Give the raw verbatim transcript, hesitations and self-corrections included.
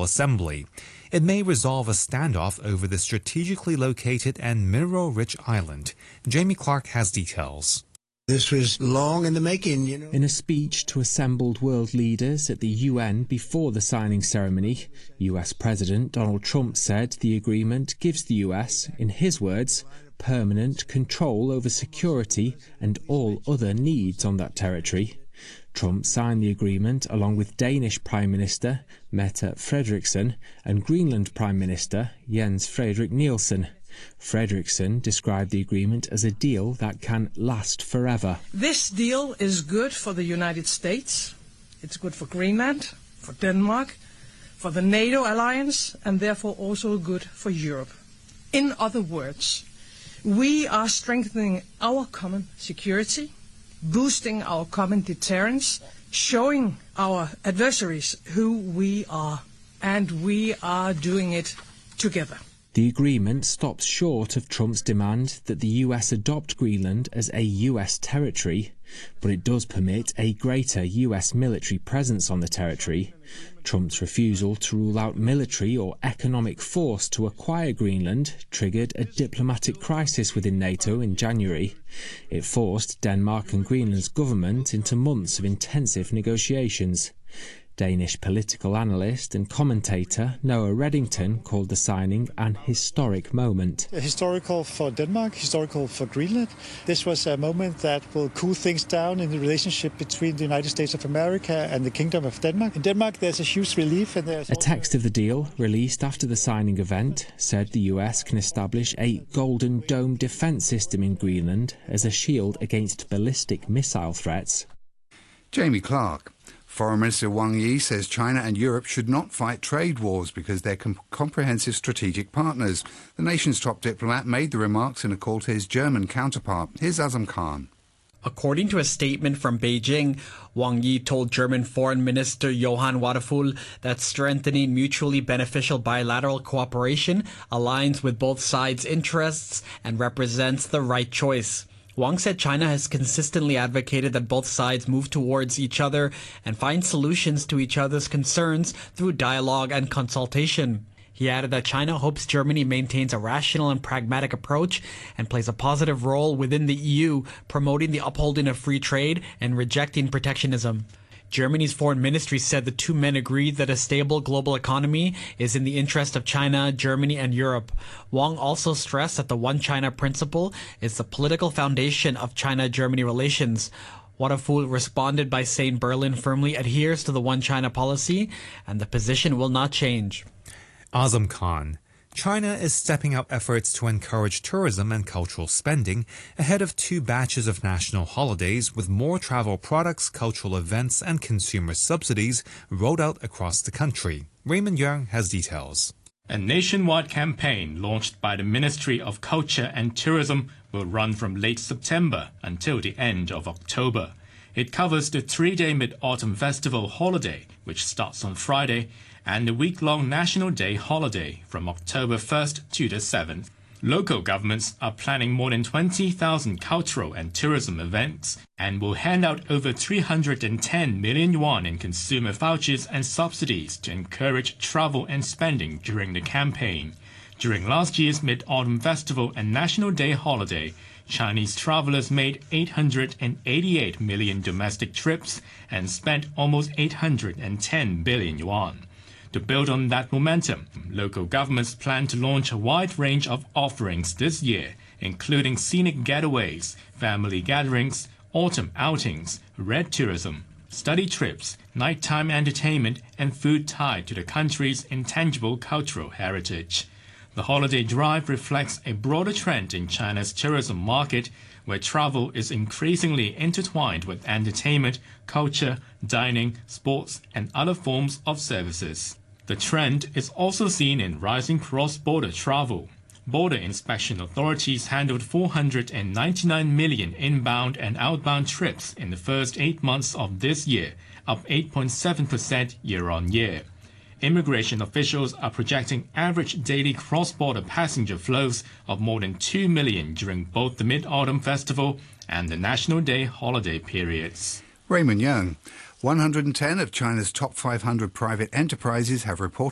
Assembly. It may resolve a standoff over the strategically located and mineral-rich island. Jamie Clark has details. This was long in the making, you know. In a speech to assembled world leaders at the U N before the signing ceremony, U S President Donald Trump said the agreement gives the U S, in his words, permanent control over security and all other needs on that territory. Trump signed the agreement along with Danish Prime Minister Mette Frederiksen and Greenland Prime Minister Jens Frederik Nielsen. Frederiksen described the agreement as a deal that can last forever. This deal is good for the United States, it's good for Greenland, for Denmark, for the NATO alliance, and therefore also good for Europe. In other words, we are strengthening our common security, boosting our common deterrence, showing our adversaries who we are, and we are doing it together. The agreement stops short of Trump's demand that the U S adopt Greenland as a U S territory, but it does permit a greater U S military presence on the territory. Trump's refusal to rule out military or economic force to acquire Greenland triggered a diplomatic crisis within NATO in January. It forced Denmark and Greenland's government into months of intensive negotiations. Danish political analyst and commentator Noah Reddington called the signing an historic moment. Historical for Denmark, historical for Greenland. This was a moment that will cool things down in the relationship between the United States of America and the Kingdom of Denmark. In Denmark, there's a huge relief. And there's a text of the deal, released after the signing event, said the U S can establish a Golden Dome defence system in Greenland as a shield against ballistic missile threats. Jamie Clark. Foreign Minister Wang Yi says China and Europe should not fight trade wars because they're com- comprehensive strategic partners. The nation's top diplomat made the remarks in a call to his German counterpart. Here's Azam Khan. According to a statement from Beijing, Wang Yi told German Foreign Minister Johann Wadephul that strengthening mutually beneficial bilateral cooperation aligns with both sides' interests and represents the right choice. Wang said China has consistently advocated that both sides move towards each other and find solutions to each other's concerns through dialogue and consultation. He added that China hopes Germany maintains a rational and pragmatic approach and plays a positive role within the E U, promoting the upholding of free trade and rejecting protectionism. Germany's foreign ministry said the two men agreed that a stable global economy is in the interest of China, Germany, and Europe. Wang also stressed that the One China principle is the political foundation of China-Germany relations. Wadephul responded by saying Berlin firmly adheres to the One China policy and the position will not change. Azam Khan. China is stepping up efforts to encourage tourism and cultural spending ahead of two batches of national holidays with more travel products, cultural events and consumer subsidies rolled out across the country. Raymond Young has details. A nationwide campaign launched by the Ministry of Culture and Tourism will run from late September until the end of October. It covers the three-day Mid-Autumn Festival holiday, which starts on Friday, and the week-long National Day holiday from October first to the seventh. Local governments are planning more than twenty thousand cultural and tourism events and will hand out over three hundred ten million yuan in consumer vouchers and subsidies to encourage travel and spending during the campaign. During last year's Mid-Autumn Festival and National Day holiday, Chinese travelers made eight hundred eighty-eight million domestic trips and spent almost eight hundred ten billion yuan. To build on that momentum, local governments plan to launch a wide range of offerings this year, including scenic getaways, family gatherings, autumn outings, red tourism, study trips, nighttime entertainment, and food tied to the country's intangible cultural heritage. The holiday drive reflects a broader trend in China's tourism market, where travel is increasingly intertwined with entertainment, culture, dining, sports, and other forms of services. The trend is also seen in rising cross-border travel. Border inspection authorities handled four hundred ninety-nine million inbound and outbound trips in the first eight months of this year, up eight point seven percent year-on-year. Immigration officials are projecting average daily cross-border passenger flows of more than two million during both the Mid-Autumn Festival and the National Day holiday periods. Raymond Young. one hundred ten of China's top five hundred private enterprises have reported